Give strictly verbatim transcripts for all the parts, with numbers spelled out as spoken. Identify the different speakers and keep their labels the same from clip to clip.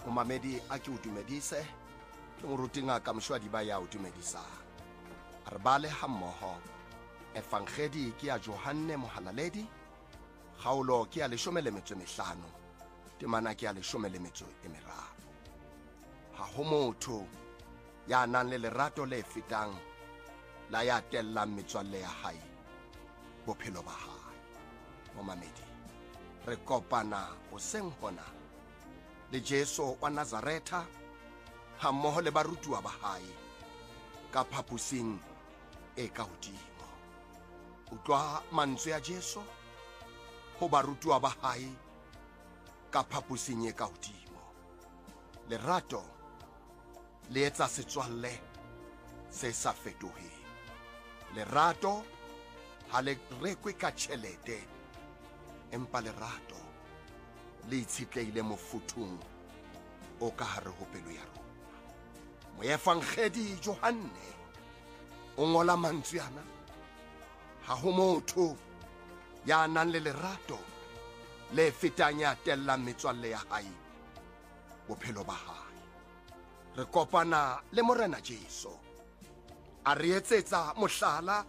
Speaker 1: Momamedi a ke o dumedise, ke moruti ngaka Moshwadi ba ya o dumedisang. Re bale ha mmoho Efangedi ke ya Johanne Mohalaledi, kgaolo ke ya leshome le metso e mehlano, temana ke ya leshome le metso e meraro. Ha ho motho ya nang le lerato le fetang la ya tellang metswalle ya hae bophelo ba hae. Momamedi, re kopana hoseng hona le Jesu wa Nazareta ha mmoho le barutuwa ba hae ka phapusing e ka hodimo. Utlwa mantswe ya Jesu ho barutuwa ba hae ka phapusing e ka hodimo. Lerato le etsa setswalle se sa fetoheng. Lerato ha le rekwe ka tjhelete, empa lerato le itshetleile mofuthung o ka hare ho pelo ya rona. Moefangedi Johanne o ngola mantswe ana, ha ho motho ya nang le lerato le fetang ya tellang metswalle ya hae bophelo ba hae. Re kopana le Morena Jesu a re etsetsa mohlala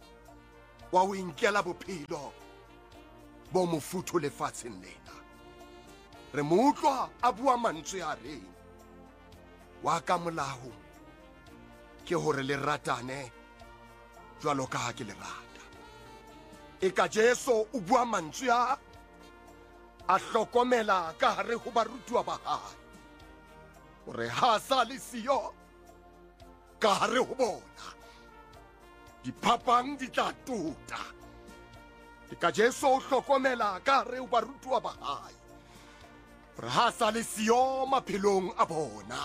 Speaker 1: wa ho inkela bophelo bo mofuthu lefatsheng lena. Re mo utlwa a bua mantswe a reng, wa ka molao ke hore le ratane jwalo ka ha ke le rata. E ka Jesu o bua mantswe a a hlokomela ka hare ho barutuwa ba hae, hore ha sa le siyo ka hare ho bona diphapang di tla tuta. E ka Jesu o hlokomela ka hare ho barutuwa ba hae, hore ha sa le siyo maphelong a bona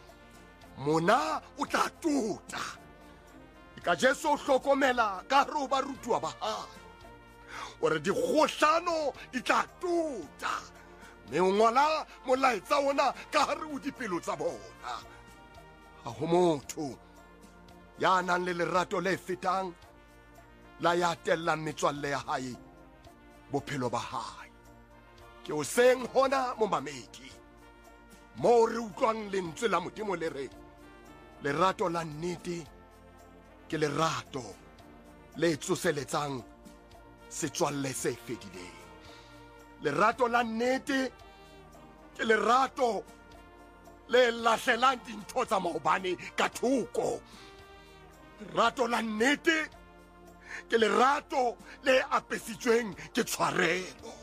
Speaker 1: mona o tla tuta. E ka Jesu o hlokomela ka hare ho barutuwa ba hae, hore dikgohlano di tla tuta, mme o ngola molaetsa ona ka hare ho dipelo tsa bona. Ha ho motho ya nang le lerato le fetang la ya tellang metswalle ya hae bophelo ba hae. Ke o seng hona momamedi, mo re utlwang lentswe la Modimo le re, lerato la nnete ke lerato le tsoseletsang setswalle se fedileng. Lerato la nnete ke lerato le lahlelang dintho tsa maobane ka thoko. Lerato la nnete ke lerato le apesitsweng ke tshwarelo.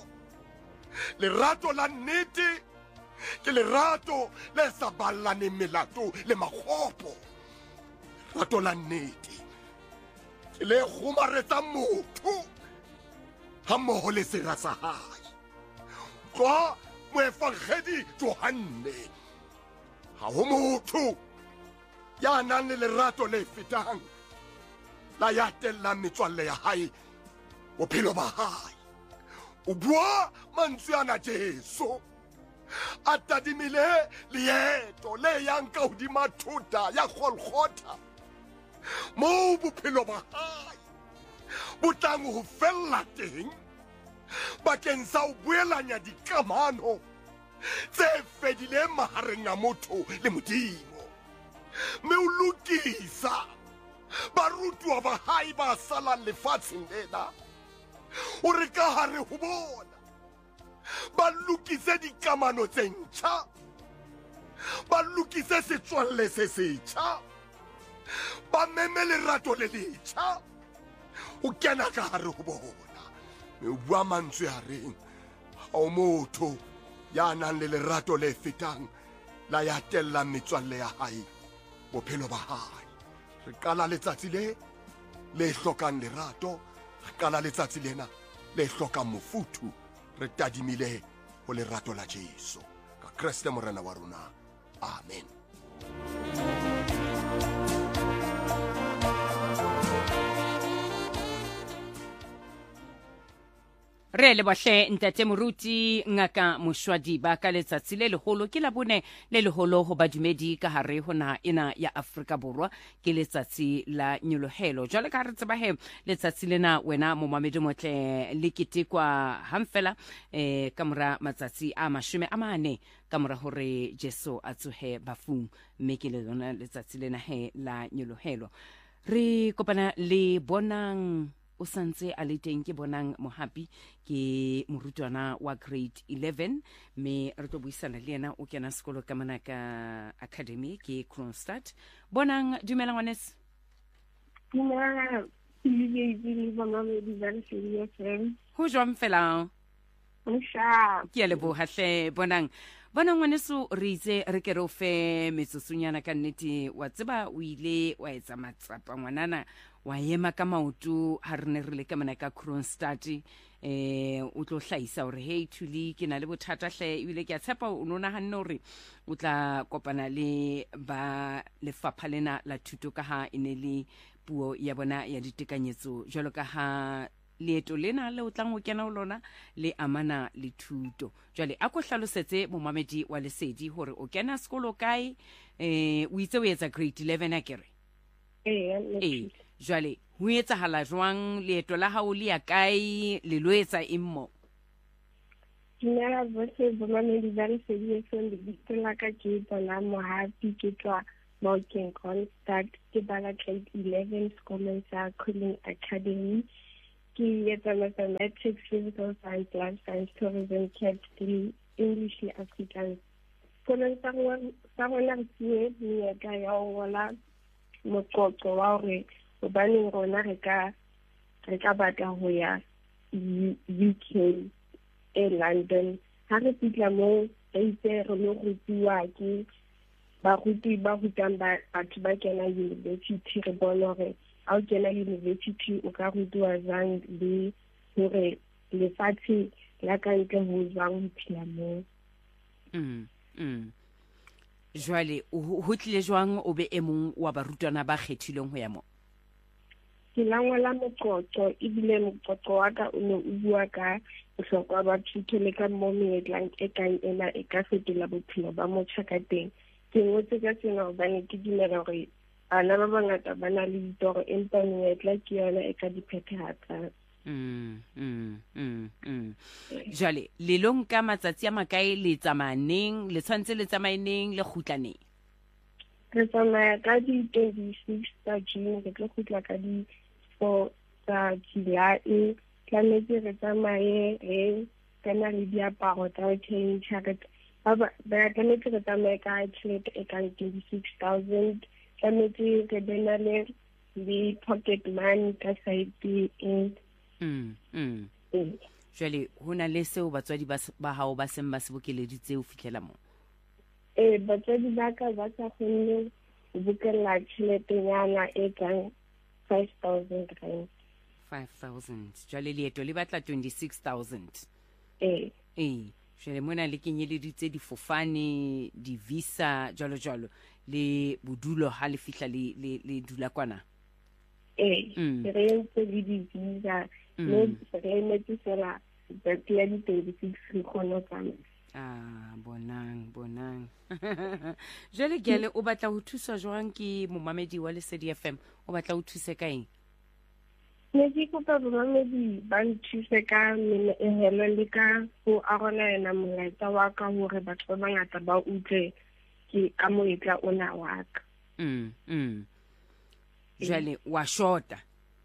Speaker 1: Lerato la nnete ke lerato le sa ballaneng melato le makgopo. Lerato la nnete ke le kgomaretsang motho ha mmoho le sera sa hae. Kwa Moefangedi Johanne, ha ho motho ya nang le lerato le fetang la ya tellang metswalle ya hae bophelo ba hae. O bua mantswe ana Jesu a tadimile leeto le yang ka hodima thuta ya Golgotha, moo bophelo ba hae bo tlang ho fella teng bakeng sa ho boelanya dikamano tse fedileng mahareng a motho le Modimo, mme o lokisa barutuwa ba hae ba salang lefatsheng lena, o re ka hare ho bona ba lokise dikamano tse ntjha, ba lokise setswalle se setjha, ba meme lerato le letjha o kena ka hare ho bona. Mme o bua mantswe a reng, ha o motho ya nang le lerato le fetang la ya tellang metswalle ya hae bophelo ba hae. Re qala letsatsi le le hlokang lerato, re qala letsatsi lena le hlokang mofuthu, re tadimile ho lerato la Jesu. Ka Kriste Morena wa rona. Amen.
Speaker 2: re le bohle ntate moruti ngaka Moshwadi ba ka letsatsi le leholo ke la bone le leholo ho badumedi ka hare hona ena ya Afrika Borwa ke letsatsi la nyolohelo jwale ka re tseba he letsatsi lena wena momamedi motle le ketekwa hamfela eh ka mora matsatsi a mashome a mane ka mora hore Jesu a tsohe bafung mme ke le lona letsatsi lena he la nyolohelo re kopana le bonang o santse a le teng ke bonang Mohapi ke morutwana wa grade eleven me re tlo buisana le yena o kena sekolo ka mona ka academy ke Kronstadt. Bonang dumela ngwanes.
Speaker 3: Dumela le le bona le di bana se fem
Speaker 2: ho jwang fela
Speaker 3: o sha
Speaker 2: ke le bo hahle bonang bona ngwaneso re itse re ke re o fe metsosunyana ka nnete wa tseba o ile wa etsa matsapa ngwanana wa yema ka maoto ha re ne re le ka mona ka Kronstadt eh o tlo hlaisa hore hey thuli ke na le bothata hle ile ke a tshepa o nona hanne hore o tla kopana le ba lefapha lena la thuto ka ha ene le puo ya bona ya ditekanyetso jwalo ka ha leeto lena le o tlang o kena o lona le amana le thuto jwale a ko hlalosetse momamedi wa lesedi hore o kena sekolo kae eh o itse o etsa grade eleven a kere
Speaker 3: eh
Speaker 2: eh jwale ho etsahala jwang leeto la hao le ya kae le lo etsa immo
Speaker 3: Dumela bohle bomamedi ba lesedi se le bitla ka ke bona Mohapi ke tswa Morgan Kronstadt ke bala grade eleven sekolong sa Colin Academy ke etsa mathematics, physical science, life science, tourism, cat three, English le Afrikaans. Sekolong sa rona re fuwe menyetla ya ho ngola moqoqo wa hore hobaneng rona re ka re ka batla ho ya U K e London ha re fihla moo re itse re lo rutiwa ke baruti ba rutang batho ba kena university re bona hore ha o kena university o ka rutiwa jwang le hore lefatshe la ka ntle ho jwang ho phela moo.
Speaker 2: mm mm jwale ho tlile jwang o be e mong wa barutwana ba kgethileng ho ya mo
Speaker 3: ke la ngola moqoqo ebile moqoqo wa ka o ne o bua ka bohlokwa ba thuto le ka moo menyetlang e kang ena e ka fetola bophelo ba motjha ka teng. Ke ngotse ka sena hobane ke dumela hore bana ba bangata ba na le ditoro empa menyetla ke yona e ka diphethahatsang.
Speaker 2: mm mm mm mm jwale le long ka matsatsi a makae le tsamaneng le tshwantse le tsamaeneng le kgutlaneng
Speaker 3: re tsamaya ka di twenty-six tsa June re tlo kgutla ka di four tsa July tlametse re tsamaye re kana le diaparo tsa ho tjhentjha ba tlametse re tsamaye ka tjhelete e kang twenty-six thousand tlametse re bena le le pocket money ka side e
Speaker 2: mm mm jwale hona le seo batswadi ba hao ba seng ba se bokeleditse o fihlela mo
Speaker 3: eh batswadi ba ka ba sa kgonne ho bokella tjhelete yana e kang five thousand rand
Speaker 2: five thousand jwale leeto le batla twenty-six thousand
Speaker 3: eh
Speaker 2: eh jwale mona le kenyeleditse difofane di visa jwalo jwalo le bodulo ha le fihla le le dula kwana
Speaker 3: eh re entse le di visa le re emetse fela batho ya di twenty-six re kgona tsama
Speaker 2: ah bonang bonang jwale gele o batla ho thuswa jwang ke momamedi wa Lesedi F M o batla ho thuse ka eng
Speaker 3: ne ke kopa bomamedi ba nthuse ka menehelo le ka ho arona yena molaetsa wa ka hore batho ba bangata ba utlwe ke ka moetla ona wa ka
Speaker 2: mm mm jwale wa shota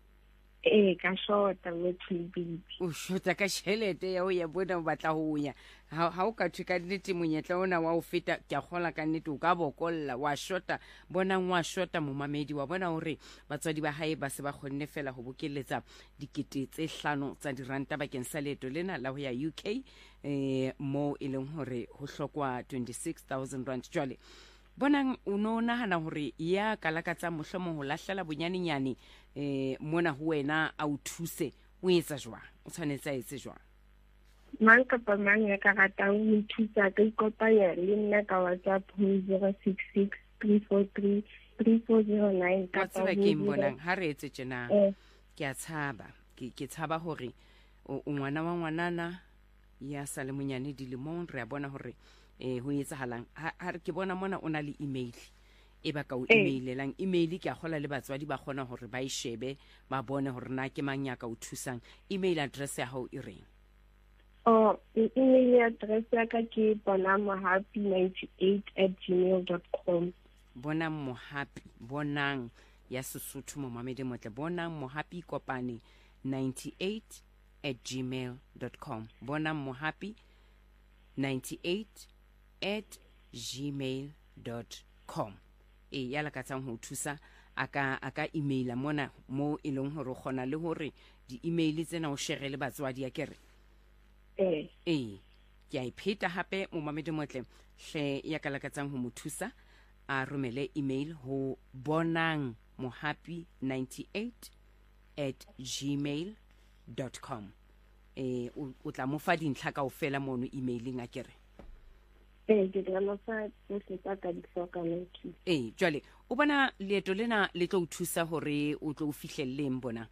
Speaker 3: eh ka shota motho baby
Speaker 2: o shota ka tjhelete ya o ya bona o batla ho ya ha o ka thuka nnete monyetla ona wa o feta ke a kgola ka nnete o ka bokolla wa shota bona wa shota momamedi wa bona hore batswadi ba hae ba se ba kgonne fela ho bokeletsa dikete tse hlano tsa diranta bakeng sa leeto lena la ho ya U K eh mo e leng hore ho hlokwa twenty-six thousand rand jwale bonang o no nahana hore ya kalakatsa mohlomong ho lahlela bonyanenyane eh mona ho wena a o thuse o etsa jwang o tshwanetse a etse jwang
Speaker 3: mang kapa mang ya ka ratang ho thusa ka ikopanya le nna ka WhatsApp ho zero six six three four three three four zero nine
Speaker 2: ka tseba ke mbonang ha re etse tjena ke a tshaba ke ke tshaba hore o o ngwana wa ngwanana ya sa le monyane dilemong re a bona hore eh ho etsahalang ha re ke bona mona o na le email e ba ka o emailelang email ke a gola le batswadi ba gona hore ba ishebe ba bone hore na ke mang ya ka o thusang email address ya hao e reng
Speaker 3: oh email address ya ka ke bonangmohapi ninety-eight at gmail dot com
Speaker 2: bonang mohapi bonang ya Sesotho mo mamedi motle bonang mohapi kopane ninety-eight at gmail dot com bonang mohapi ninety-eight at gmail dot com e ya la ka tsang ho thusa aka aka emaila mona mo e leng hore gona le hore di email tsena o share le batswadi ya kere
Speaker 3: eh
Speaker 2: eh ke a ipheta hape mo mamedi motle hle ya ka la ka tsang ho mo thusa a romele email ho bonang mohapi ninety-eight at gmail dot com eh o tla mo fa dintlha kaofela mono emailing a kere
Speaker 3: eh ke tla mo fa tsohle tsa ka di hloka ntho
Speaker 2: eh jwale o bona leeto lena le tlo o thusa hore o tlo o fihlelleng bona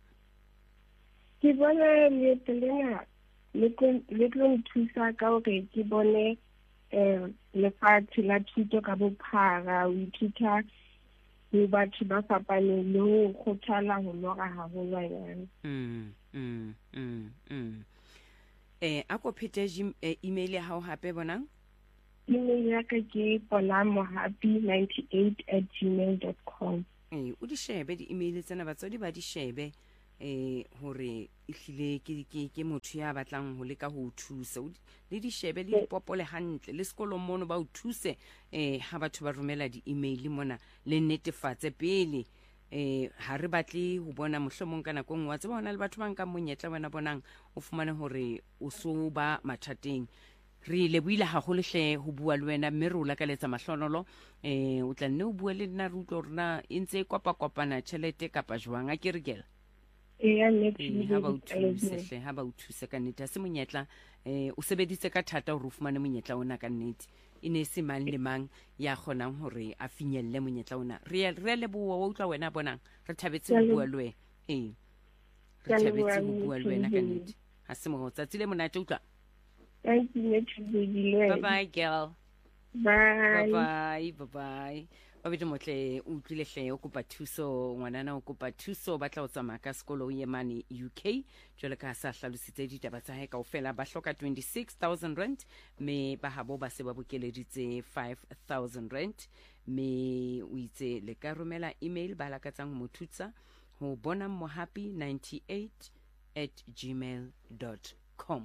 Speaker 3: ke bona leeto lena le le tlo nthusa ka hore ke bone eh lefatshe la thuto ka bophara o ithuta le batho ba fapaneng le ho kgothala ho lora haholwanyane
Speaker 2: mm mm mm mm eh a ko phete email ya hao hape bonang
Speaker 3: email ya ka ke bonangmohapi ninety-eight at gmail dot com
Speaker 2: eh o di shebe di email tsena batswadi ba di shebe eh hore ihlile ke ke ke motho ya batlang ho leka ho thusa le di shebe le popole hantle le sekolo mono ba o thuse eh ha batho ba romela di email mona le netefatse pele eh ha re batle ho bona mohlomong kana go ngwa tseba hona le batho ba nka monyetla wena bonang o fumane hore o so ba mathateng re le buile ha go lehle ho bua le wena mme re o lakaletsa mahlonolo eh o tla nne o bua le nna re utlo rena intse kopa kopana tšhelete kapa jwang a ke re gela
Speaker 3: e
Speaker 2: ha ba o thuse hle ha ba o thuse ka nnete se monyetla eh o sebeditse ka thata hore o fumane monyetla ona ka nnete e ne se mang le mang ya kgonang hore a finyelle monyetla ona re re le bua o utla wena bonang re thabetse ho bua le wena eh re thabetse ho bua le wena ka nnete ha se mo tsa tsile monate utla
Speaker 3: thank you
Speaker 2: bye bye girl
Speaker 3: bye
Speaker 2: bye bye bye ba bile motle o utlwile hle o kopa thuso ngwanana o kopa thuso ba tla o tsamaya ka sekolo o ye mane U K jwale ka sa hlalositse ditaba tsa hae kaofela ba hloka twenty-six thousand rand me ba habo ba se ba bokeleditse five thousand rand me o itse le ka romela email ba la ka tsang mo thutsa ho bonang mohapi ninety-eight at gmail dot com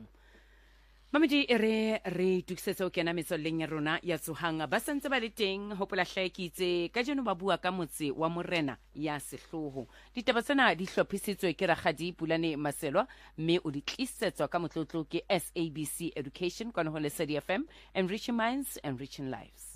Speaker 2: Mamedi ere re tukisetse o kena metsolleng ya rona ya tsohanga ba sentse ba le teng hopola hlekitse ka jeno ba bua ka motse wa morena ya sehloho ditaba tsena di hlophisitswe ke Ragadi Pulane Maselwa mme o di tlisetswa ka motlotlo ke S A B C Education kwana ho Lesedi F M, enriching minds, enriching lives.